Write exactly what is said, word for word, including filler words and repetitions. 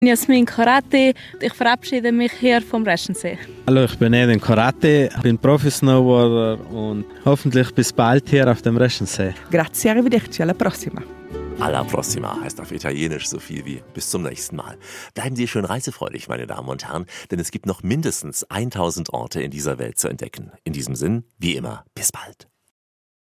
Jasmin Karate. Ich verabschiede mich hier vom Reschensee. Hallo, ich bin Edin Karate, bin Profi-Snowboarder und hoffentlich bis bald hier auf dem Reschensee. Grazie, arrivederci, alla prossima. Alla prossima heißt auf Italienisch so viel wie bis zum nächsten Mal. Bleiben Sie schön reisefreudig, meine Damen und Herren, denn es gibt noch mindestens tausend Orte in dieser Welt zu entdecken. In diesem Sinn, wie immer, bis bald.